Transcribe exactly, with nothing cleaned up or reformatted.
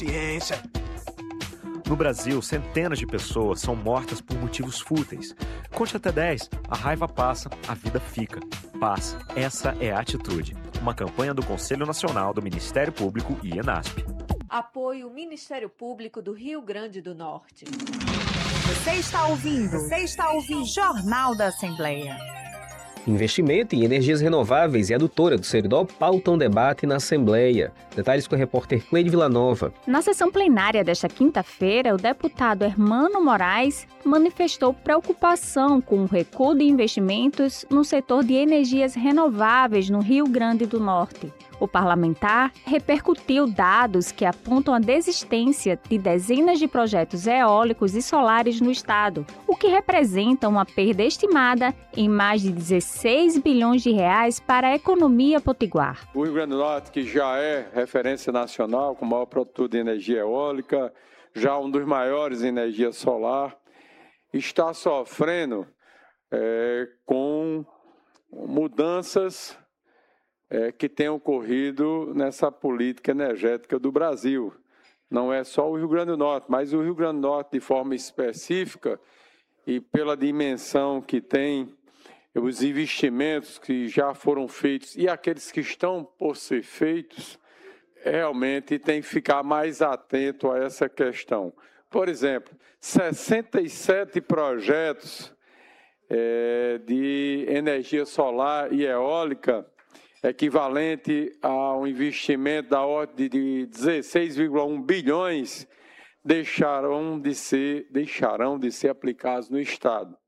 Ciência. No Brasil, centenas de pessoas são mortas por motivos fúteis. Conte até dez, a raiva passa, a vida fica. Paz, essa é a atitude. Uma campanha do Conselho Nacional do Ministério Público e ENASP. Apoio Ministério Público do Rio Grande do Norte. Você está ouvindo? Você está ouvindo? Jornal da Assembleia. Investimento em energias renováveis e adutora do Seridó pautam debate na Assembleia. Detalhes com o repórter Cleide Villanova. Na sessão plenária desta quinta-feira, o deputado Hermano Moraes manifestou preocupação com o recuo de investimentos no setor de energias renováveis no Rio Grande do Norte. O parlamentar repercutiu dados que apontam a desistência de dezenas de projetos eólicos e solares no estado, o que representa uma perda estimada em mais de dezesseis bilhões de reais para a economia potiguar. O Rio Grande do Norte, que já é referência nacional com o maior produtor de energia eólica, já um dos maiores em energia solar, está sofrendo é, com mudanças É, que tem ocorrido nessa política energética do Brasil. Não é só o Rio Grande do Norte, mas o Rio Grande do Norte, de forma específica, e pela dimensão que tem, os investimentos que já foram feitos e aqueles que estão por ser feitos, realmente tem que ficar mais atento a essa questão. Por exemplo, sessenta e sete projetos é, de energia solar e eólica, equivalente a um investimento da ordem de dezesseis vírgula um bilhões, deixarão de ser, deixarão de ser aplicados no Estado.